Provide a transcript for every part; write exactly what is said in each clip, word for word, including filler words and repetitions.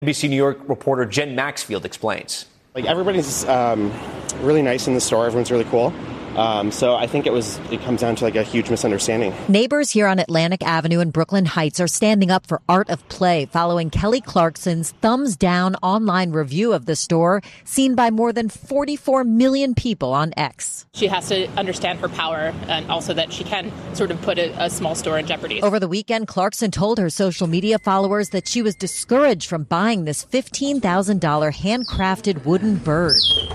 N B C New York reporter Jen Maxfield explains. Like everybody's um, really nice in the store. Everyone's really cool. Um, so I think it was it comes down to like a huge misunderstanding. Neighbors here on Atlantic Avenue in Brooklyn Heights are standing up for Art of Play following Kelly Clarkson's thumbs down online review of the store seen by more than forty-four million people on X. She has to understand her power and also that she can sort of put a, a small store in jeopardy. Over the weekend, Clarkson told her social media followers that she was discouraged from buying this fifteen thousand dollars handcrafted wooden bird.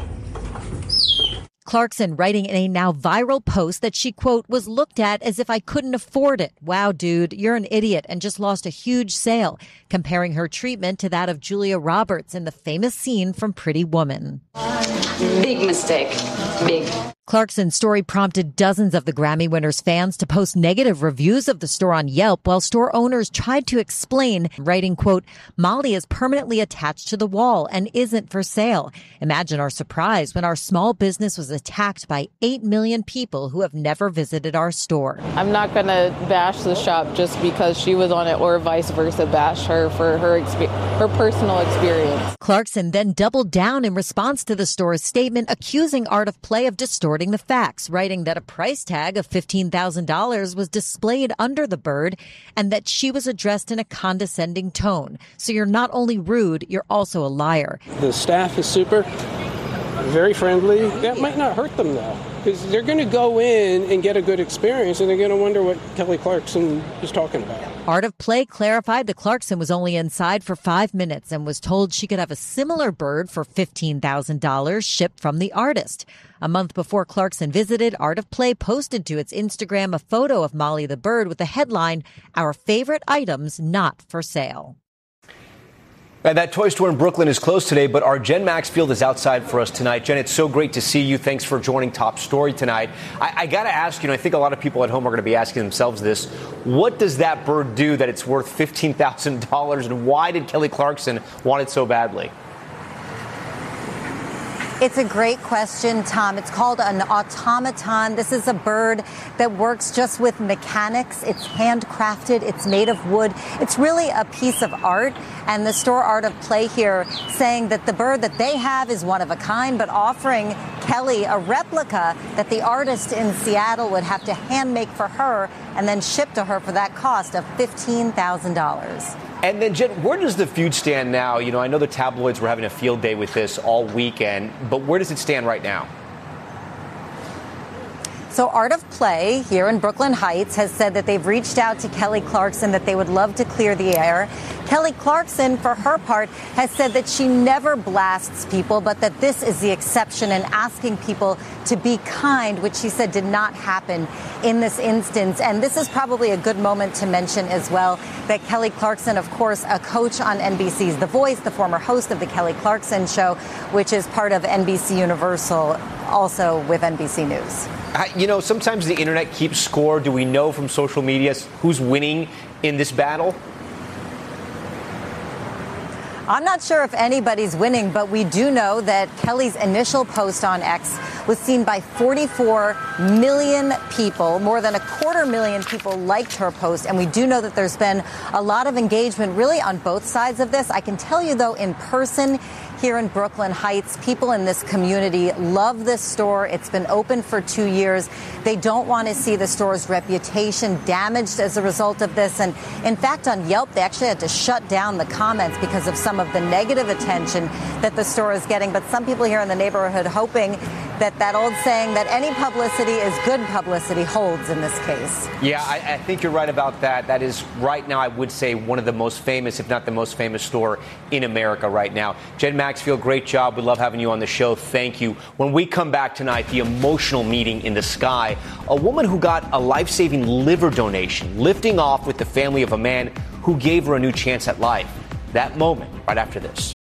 Clarkson writing in a now viral post that she, quote, was looked at as if I couldn't afford it. Wow, dude, you're an idiot and just lost a huge sale, comparing her treatment to that of Julia Roberts in the famous scene from Pretty Woman. Big mistake. Big. Clarkson's story prompted dozens of the Grammy winners' fans to post negative reviews of the store on Yelp while store owners tried to explain, writing, quote, Molly is permanently attached to the wall and isn't for sale. Imagine our surprise when our small business was attacked by eight million people who have never visited our store. I'm not going to bash the shop just because she was on it or vice versa, bash her for her exp- her personal experience. Clarkson then doubled down in response to the store's statement accusing Art of Play of distorting the facts, writing that a price tag of fifteen thousand dollars was displayed under the bird and that she was addressed in a condescending tone. So you're not only rude, you're also a liar. The staff is super, very friendly. That might not hurt them, though, because they're going to go in and get a good experience, and they're going to wonder what Kelly Clarkson is talking about. Art of Play clarified that Clarkson was only inside for five minutes and was told she could have a similar bird for fifteen thousand dollars shipped from the artist. A month before Clarkson visited, Art of Play posted to its Instagram a photo of Molly the bird with the headline, Our Favorite Items Not for Sale. And that toy store in Brooklyn is closed today, but our Jen Maxfield is outside for us tonight. Jen, it's so great to see you. Thanks for joining Top Story tonight. I, I got to ask you, and I think a lot of people at home are going to be asking themselves this, what does that bird do that it's worth fifteen thousand dollars, and why did Kelly Clarkson want it so badly? It's a great question, Tom. It's called an automaton. This is a bird that works just with mechanics. It's handcrafted. It's made of wood. It's really a piece of art. And the store Art of Play here saying that the bird that they have is one of a kind, but offering Kelly a replica that the artist in Seattle would have to hand make for her and then ship to her for that cost of fifteen thousand dollars. And then, Jen, where does the feud stand now? You know, I know the tabloids were having a field day with this all weekend, but where does it stand right now? So Art of Play here in Brooklyn Heights has said that they've reached out to Kelly Clarkson, that they would love to clear the air. Kelly Clarkson, for her part, has said that she never blasts people, but that this is the exception and asking people to be kind, which she said did not happen in this instance. And this is probably a good moment to mention as well that Kelly Clarkson, of course, a coach on N B C's The Voice, the former host of the Kelly Clarkson Show, which is part of N B C Universal, also with N B C News. You know, sometimes the internet keeps score. Do we know from social media who's winning in this battle? I'm not sure if anybody's winning, but we do know that Kelly's initial post on X was seen by forty-four million people. More than a quarter million people liked her post. And we do know that there's been a lot of engagement really on both sides of this. I can tell you, though, in person here in Brooklyn Heights, people in this community love this store. It's been open for two years. They don't want to see the store's reputation damaged as a result of this. And in fact, on Yelp, they actually had to shut down the comments because of some of the negative attention that the store is getting. But some people here in the neighborhood hoping that that old saying that any publicity is good publicity holds in this case. Yeah, I, I think you're right about that. That is right now, I would say, one of the most famous, if not the most famous store in America right now. Jen Maxfield, great job. We love having you on the show. Thank you. When we come back tonight, the emotional meeting in the sky. A woman who got a life-saving liver donation, lifting off with the family of a man who gave her a new chance at life. That moment right after this.